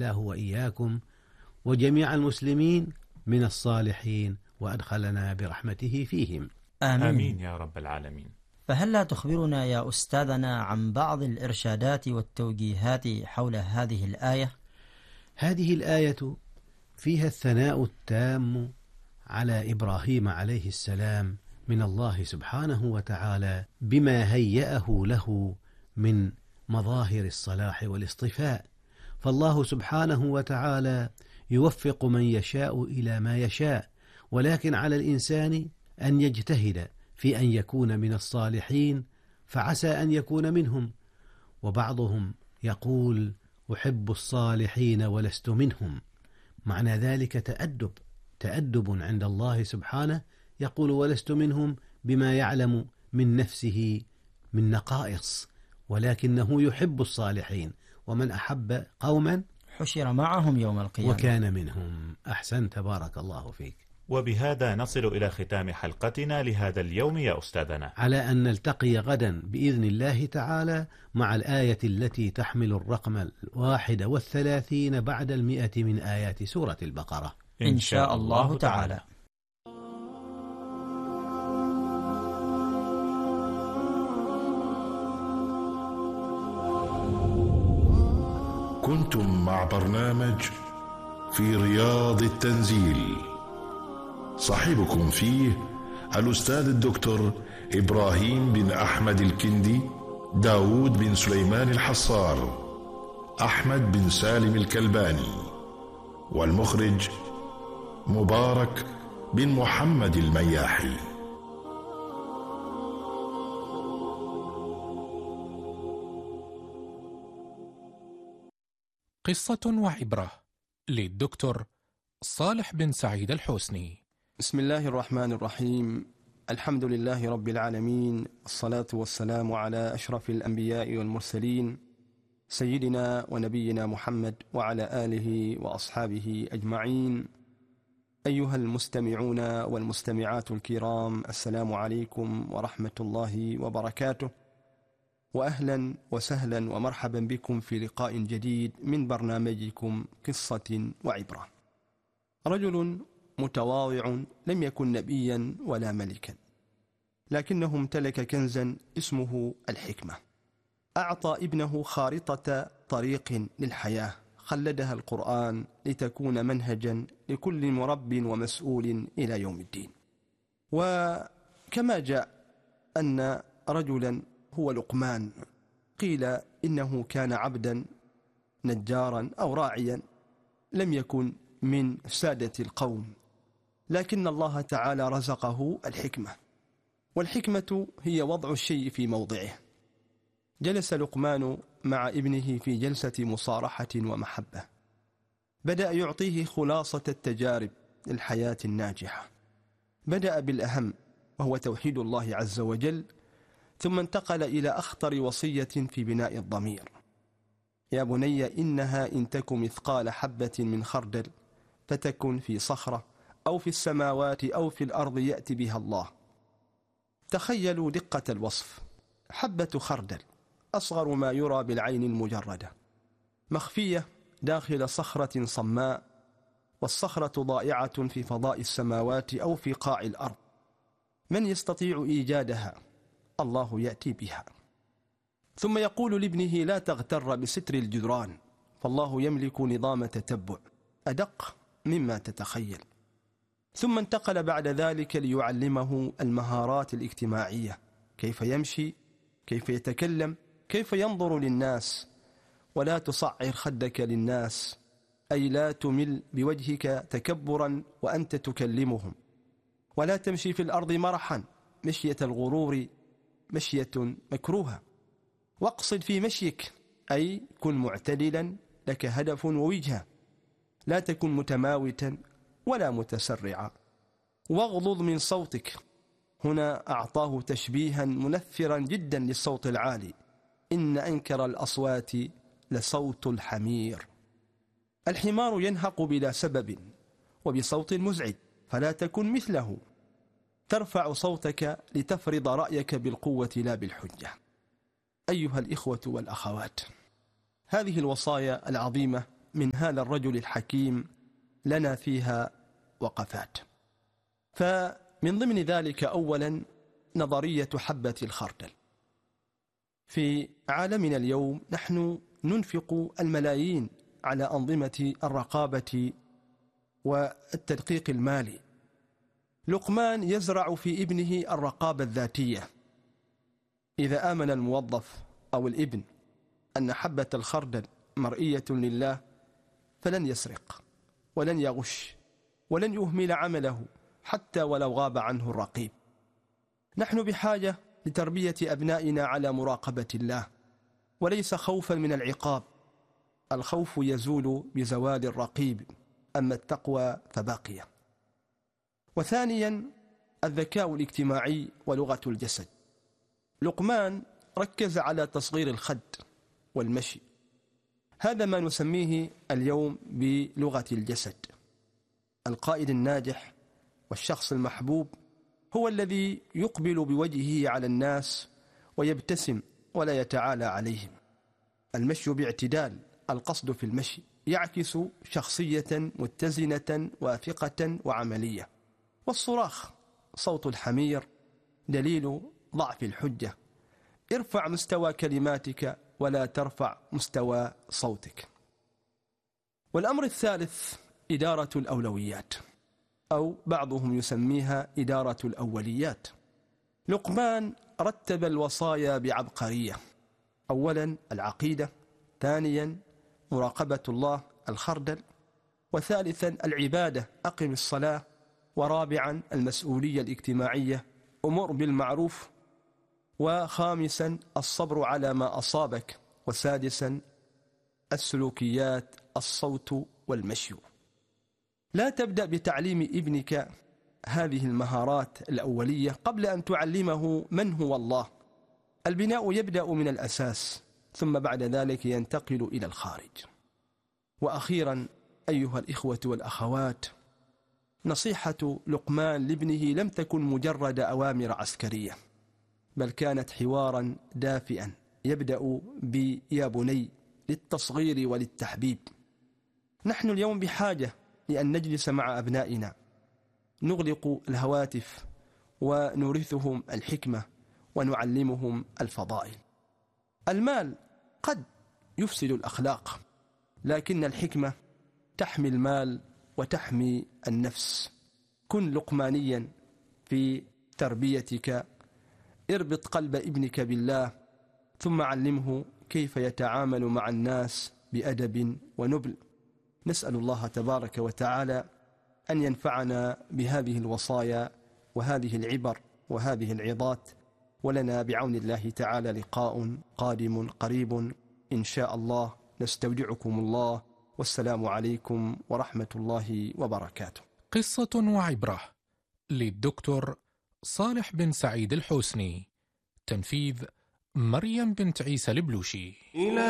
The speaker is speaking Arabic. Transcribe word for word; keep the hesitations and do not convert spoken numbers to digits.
الله وإياكم وجميع المسلمين من الصالحين وأدخلنا برحمته فيهم. آمين. آمين يا رب العالمين. فهل لا تخبرنا يا أستاذنا عن بعض الإرشادات والتوجيهات حول هذه الآية؟ هذه الآية فيها الثناء التام على إبراهيم عليه السلام من الله سبحانه وتعالى بما هيأه له من مظاهر الصلاح والاصطفاء، فالله سبحانه وتعالى يوفق من يشاء إلى ما يشاء، ولكن على الإنسان أن يجتهد في أن يكون من الصالحين، فعسى أن يكون منهم. وبعضهم يقول أحب الصالحين ولست منهم، معنى ذلك تأدب تأدب عند الله سبحانه، يقول ولست منهم بما يعلم من نفسه من نقائص، ولكنه يحب الصالحين، ومن أحب قوما حشر معهم يوم القيامة وكان منهم. أحسنت، بارك الله فيك. وبهذا نصل إلى ختام حلقتنا لهذا اليوم يا أستاذنا، على أن نلتقي غدا بإذن الله تعالى مع الآية التي تحمل الرقم الواحد والثلاثين بعد المئة من آيات سورة البقرة إن شاء الله تعالى. كنتم مع برنامج في رياض التنزيل، صاحبكم فيه الأستاذ الدكتور إبراهيم بن أحمد الكندي، داود بن سليمان الحصار، أحمد بن سالم الكلباني، والمخرج مبارك بن محمد المياحي. قصة وعبرة للدكتور صالح بن سعيد الحسني. بسم الله الرحمن الرحيم. الحمد لله رب العالمين، الصلاة والسلام على أشرف الأنبياء والمرسلين سيدنا ونبينا محمد وعلى آله وأصحابه أجمعين. أيها المستمعون والمستمعات الكرام، السلام عليكم ورحمة الله وبركاته، وأهلا وسهلا ومرحبا بكم في لقاء جديد من برنامجكم قصة وعبرة. رجل متواضع لم يكن نبيا ولا ملكا، لكنه امتلك كنزا اسمه الحكمة. أعطى ابنه خارطة طريق للحياة خلدها القرآن لتكون منهجا لكل مرب ومسؤول إلى يوم الدين. وكما جاء أن رجلا هو لقمان، قيل إنه كان عبدا نجارا أو راعيا، لم يكن من سادة القوم، لكن الله تعالى رزقه الحكمة، والحكمة هي وضع الشيء في موضعه. جلس لقمان مع ابنه في جلسة مصارحة ومحبة، بدأ يعطيه خلاصة التجارب للحياة الناجحة. بدأ بالأهم وهو توحيد الله عز وجل، ثم انتقل إلى أخطر وصية في بناء الضمير: يا بني إنها إن تك مثقال حبة من خردل فتكن في صخرة أو في السماوات أو في الأرض يأتي بها الله. تخيلوا دقة الوصف: حبة خردل، أصغر ما يرى بالعين المجردة، مخفية داخل صخرة صماء، والصخرة ضائعة في فضاء السماوات أو في قاع الأرض. من يستطيع إيجادها؟ الله يأتي بها. ثم يقول لابنه: لا تغتر بستر الجدران، فالله يملك نظام تتبع أدق مما تتخيل. ثم انتقل بعد ذلك ليعلمه المهارات الاجتماعية: كيف يمشي، كيف يتكلم، كيف ينظر للناس. ولا تصعر خدك للناس، أي لا تمل بوجهك تكبرا وأنت تكلمهم. ولا تمشي في الأرض مرحا، مشية الغرور مشية مكروهة. واقصد في مشيك، أي كن معتدلا، لك هدف ووجهة، لا تكن متماوتا ولا متسرعا. واغضض من صوتك، هنا أعطاه تشبيها منفرا جدا للصوت العالي: إن أنكر الأصوات لصوت الحمير. الحمار ينهق بلا سبب وبصوت مزعج، فلا تكن مثله. ترفع صوتك لتفرض رأيك بالقوة لا بالحجة. أيها الإخوة والأخوات، هذه الوصايا العظيمة من هذا الرجل الحكيم لنا فيها وقفات. فمن ضمن ذلك أولا نظرية حبة الخردل. في عالمنا اليوم نحن ننفق الملايين على أنظمة الرقابة والتدقيق المالي. لقمان يزرع في ابنه الرقابة الذاتية. إذا آمن الموظف أو الابن أن حبة الخردل مرئية لله فلن يسرق ولن يغش ولن يهمل عمله حتى ولو غاب عنه الرقيب. نحن بحاجة لتربية أبنائنا على مراقبة الله، وليس خوفا من العقاب. الخوف يزول بزوال الرقيب، أما التقوى فباقية. وثانيا الذكاء الاجتماعي ولغة الجسد. لقمان ركز على تصغير الخد والمشي. هذا ما نسميه اليوم بلغة الجسد. القائد الناجح والشخص المحبوب هو الذي يقبل بوجهه على الناس ويبتسم ولا يتعالى عليهم. المشي باعتدال، القصد في المشي يعكس شخصية متزنة واثقة وعملية. والصراخ صوت الحمير دليل ضعف الحجة. ارفع مستوى كلماتك ولا ترفع مستوى صوتك. والأمر الثالث إدارة الأولويات، أو بعضهم يسميها إدارة الأوليات. لقمان رتب الوصايا بعبقرية. أولا العقيدة، ثانيا مراقبة الله الخردل، وثالثا العبادة أقم الصلاة، ورابعا المسؤولية الاجتماعية أمر بالمعروف، وخامسا الصبر على ما أصابك، وسادسا السلوكيات الصوت والمشي. لا تبدأ بتعليم ابنك هذه المهارات الأولية قبل أن تعلمه من هو الله. البناء يبدأ من الأساس، ثم بعد ذلك ينتقل إلى الخارج. وأخيرا أيها الإخوة والأخوات، نصيحة لقمان لابنه لم تكن مجرد أوامر عسكرية، بل كانت حوارا دافئا يبدأ بيا بني للتصغير وللتحبيب. نحن اليوم بحاجة لأن نجلس مع أبنائنا، نغلق الهواتف ونورثهم الحكمة ونعلمهم الفضائل. المال قد يفسد الأخلاق، لكن الحكمة تحمي المال وتحمي النفس. كن لقمانيا في تربيتك. اربط قلب ابنك بالله، ثم علمه كيف يتعامل مع الناس بأدب ونبل. نسأل الله تبارك وتعالى أن ينفعنا بهذه الوصايا وهذه العبر وهذه العظات، ولنا بعون الله تعالى لقاء قادم قريب إن شاء الله. نستودعكم الله، والسلام عليكم ورحمة الله وبركاته. قصة وعبرة للدكتور صالح بن سعيد الحوسني، تنفيذ مريم بنت عيسى البلوشي.